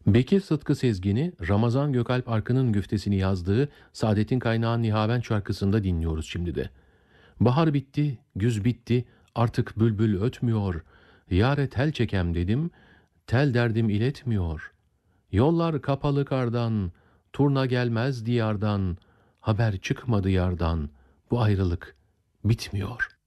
Bekir Sıtkı Sezgin'i Ramazan Gökalp Arkın'ın güftesini yazdığı Saadet'in Kaynağı Nihavent şarkısında dinliyoruz şimdi de. Bahar bitti, güz bitti, artık bülbül ötmüyor. Yâre tel çekem dedim, tel derdim iletmiyor. Yollar kapalı kardan, turna gelmez diyardan, haber çıkmadı yardan, bu ayrılık bitmiyor.''